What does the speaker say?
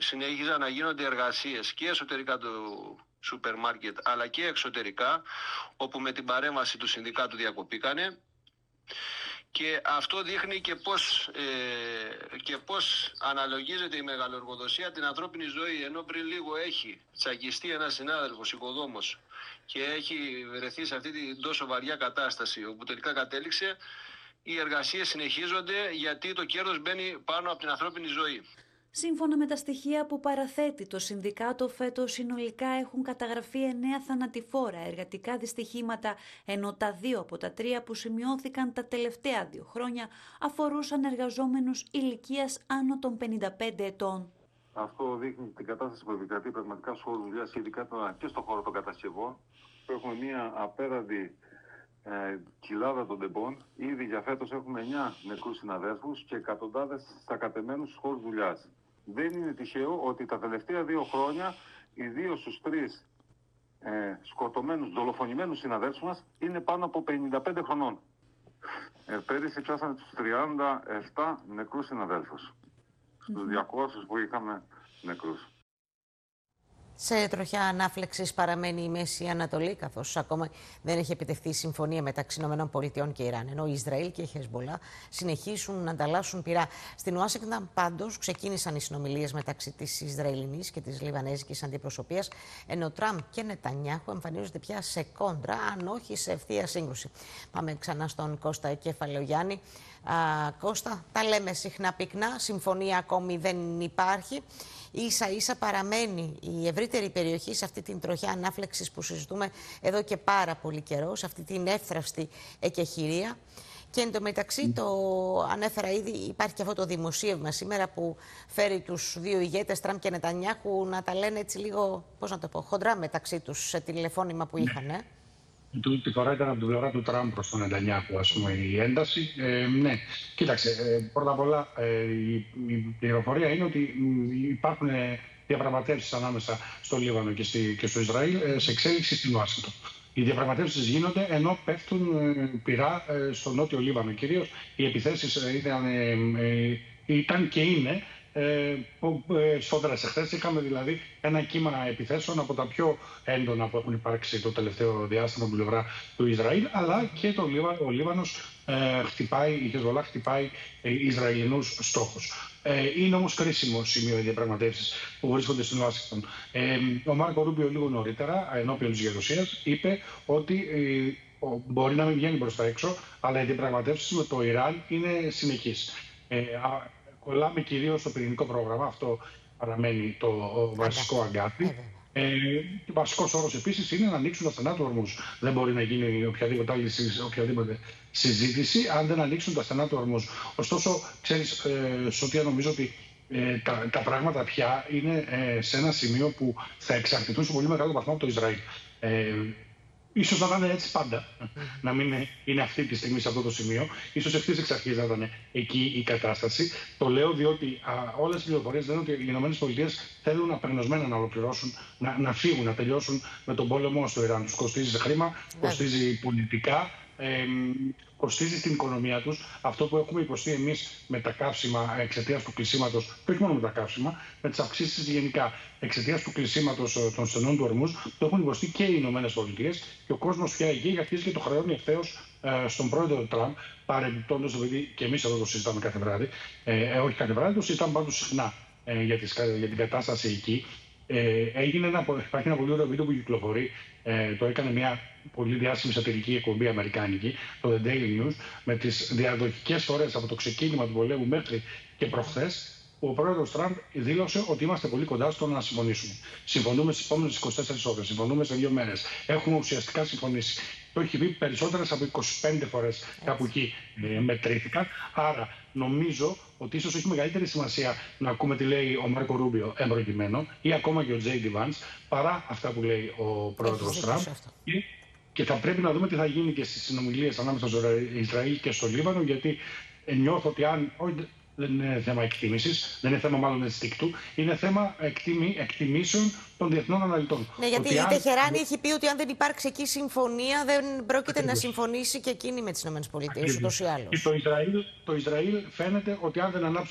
συνέχιζαν να γίνονται εργασίες και εσωτερικά του σούπερ μάρκετ αλλά και εξωτερικά, όπου με την παρέμβαση του συνδικάτου διακοπήκανε. Και αυτό δείχνει και πώς αναλογίζεται η μεγαλοεργοδοσία την ανθρώπινη ζωή. Ενώ πριν λίγο έχει τσακιστεί ένας συνάδελφος οικοδόμος και έχει βρεθεί σε αυτή την τόσο βαριά κατάσταση όπου τελικά κατέληξε, οι εργασίες συνεχίζονται γιατί το κέρδος μπαίνει πάνω από την ανθρώπινη ζωή. Σύμφωνα με τα στοιχεία που παραθέτει το Συνδικάτο, φέτος συνολικά έχουν καταγραφεί 9 θανατηφόρα εργατικά δυστυχήματα, ενώ τα 2 από τα 3 που σημειώθηκαν τα τελευταία 2 χρόνια αφορούσαν εργαζόμενους ηλικίας άνω των 55 ετών. Αυτό δείχνει την κατάσταση που επικρατεί πραγματικά στους χώρους δουλειάς, ειδικά και στον χώρο των κατασκευών, που έχουμε μια απέραντη κοιλάδα των τεμπών. Ήδη για φέτος έχουμε 9 νεκρούς συναδέλφους και εκατοντάδες στακατεμένους στους χώρους δουλειάς. Δεν είναι τυχαίο ότι τα τελευταία 2 χρόνια οι 2 στους 3 σκοτωμένους, δολοφονημένους συναδέλφους μας είναι πάνω από 55 χρονών. Πέρυσι πιάσαμε τους 37 νεκρούς συναδέλφους, στους 200 που είχαμε νεκρούς. Σε τροχιά ανάφλεξης παραμένει η Μέση Ανατολή, καθώς ακόμα δεν έχει επιτευχθεί η συμφωνία μεταξύ ΗΠΑ και Ιράν. Ενώ Ισραήλ και η Χεσμολάχ συνεχίσουν να ανταλλάσσουν πυρά. Στην Ουάσιγκτον, πάντως, ξεκίνησαν οι συνομιλίες μεταξύ της Ισραηλινής και της Λιβανέζικης αντιπροσωπείας, ενώ Τραμπ και Νετανιάχου εμφανίζονται πια σε κόντρα, αν όχι σε ευθεία σύγκρουση. Πάμε ξανά στον Κώστα Κεφαλαιογιάννη. Κώστα, τα λέμε συχνά πυκνά, συμφωνία ακόμη δεν υπάρχει. Ίσα-ίσα παραμένει η ευρύτερη περιοχή σε αυτή την τροχιά ανάφλεξης που συζητούμε εδώ και πάρα πολύ καιρό, σε αυτή την εύθραυστη εκεχηρία. Και εν τω μεταξύ, το ανέφερα ήδη, υπάρχει και αυτό το δημοσίευμα σήμερα που φέρει τους 2 ηγέτες, Τραμπ και Νετανιάχου, να τα λένε έτσι λίγο, πώς να το πω, χοντρά μεταξύ τους σε τηλεφώνημα που είχαν. Τη φορά ήταν από την πλευρά του Τραμπ προς τον Νετανιάχου, ας πούμε, η ένταση. Ναι, κοίταξε, πρώτα απ' όλα η πληροφορία είναι ότι υπάρχουν διαπραγματεύσεις ανάμεσα στο Λίβανο και στο Ισραήλ σε εξέλιξη στην Ουάσιγκτον. Οι διαπραγματεύσεις γίνονται ενώ πέφτουν πυρά στο νότιο Λίβανο. Κυρίως οι επιθέσεις ήταν και είναι σφοδρές. Εχθές είχαμε δηλαδή ένα κύμα επιθέσεων από τα πιο έντονα που έχουν υπάρξει το τελευταίο διάστημα από την πλευρά του Ισραήλ, αλλά και ο Λίβανος χτυπάει, η Χεσμολάχ χτυπάει Ισραηλινούς στόχους. Είναι όμως κρίσιμο σημείο οι διαπραγματεύσεις που βρίσκονται στην Ουάσιγκτον. Ο Μάρκο Ρούμπιο λίγο νωρίτερα, ενώπιον της Γερουσίας, είπε ότι μπορεί να μην βγαίνει προς τα έξω, αλλά οι διαπραγματεύσεις με το Ιράν είναι συνεχείς. Κολλάμε κυρίως στο πυρηνικό πρόγραμμα, αυτό παραμένει το βασικό αγκάθι. Ο βασικός όρος επίσης είναι να ανοίξουν τα στενά του Ορμούζ. Δεν μπορεί να γίνει οποιαδήποτε συζήτηση αν δεν ανοίξουν τα στενά του Ορμούζ. Ωστόσο, ξέρεις, Σωτία, νομίζω ότι τα πράγματα πια είναι σε ένα σημείο που θα εξαρτηθούν σε πολύ μεγάλο βαθμό από το Ισραήλ. Ίσως να είναι έτσι πάντα, να μην είναι αυτή τη στιγμή σε αυτό το σημείο. Ίσως ευθύς εξ αρχής να ήταν εκεί η κατάσταση. Το λέω διότι όλες οι πληροφορίες λένε ότι οι ΗΠΑ θέλουν απεγνωσμένα να ολοκληρώσουν, να φύγουν, να τελειώσουν με τον πόλεμο στο Ιράν. Τους κοστίζει σε χρήμα, κοστίζει πολιτικά, κοστίζει στην οικονομία τους. Αυτό που έχουμε υποστεί εμείς με τα καύσιμα εξαιτίας του κλεισίματος, και όχι μόνο με τα καύσιμα, με τις αυξήσεις γενικά εξαιτίας του κλεισίματος των στενών του Ορμούζ, το έχουν υποστεί και οι ΗΠΑ και ο κόσμος πια εκεί αρχίζει και το χρεώνει ευθέως στον πρόεδρο Τραμπ, παρεμπιπτόντως, επειδή και εμείς εδώ το συζητάμε κάθε βράδυ, όχι κάθε βράδυ, το συζητάμε πάντως συχνά για την κατάσταση εκεί. Υπάρχει ένα πολύ ωραίο βίντεο που κυκλοφορεί, το έκανε μια πολύ διάσημη σατυρική εκπομπή αμερικάνικη, το The Daily News, με τις διαδοχικές φορές από το ξεκίνημα του πολέμου μέχρι και προχθές, ο πρόεδρος Τραμπ δήλωσε ότι είμαστε πολύ κοντά στο να συμφωνήσουμε. Συμφωνούμε στις επόμενες 24 ώρες, συμφωνούμε σε 2 μέρες. Έχουμε ουσιαστικά συμφωνήσει. Το έχει πει περισσότερες από 25 φορές, κάπου εκεί μετρήθηκαν. Άρα νομίζω ότι ίσως έχει μεγαλύτερη σημασία να ακούμε τι λέει ο Μάρκο Ρούμπιο εμπροκειμένο ή ακόμα και ο Τζέιντι Βαντς παρά αυτά που λέει ο πρόεδρος Τραμπ. Και θα πρέπει να δούμε τι θα γίνει και στις συνομιλίες ανάμεσα στο Ισραήλ και στο Λίβανο, γιατί νιώθω ότι δεν είναι θέμα εκτίμησης, δεν είναι θέμα μάλλον ενστικτού, είναι θέμα εκτιμήσεων των διεθνών αναλυτών. Ναι, γιατί η Τεχεράνη έχει πει ότι αν δεν υπάρξει εκεί συμφωνία, δεν πρόκειται να συμφωνήσει και εκείνη με τις ΗΠΑ, ούτως ή άλλως. Το Ισραήλ φαίνεται ότι αν δεν ανάψει